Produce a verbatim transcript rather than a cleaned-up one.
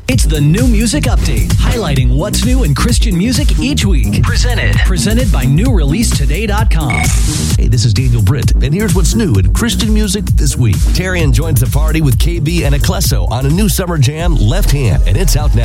It's the New Music Update, highlighting what's new in Christian music each week. Presented. Presented by new release today dot com. Hey, this is Daniel Britt, and here's what's new in Christian music this week. Tarian joins the party with K B and Eclesso on a new summer jam, Left Hand, and it's out now.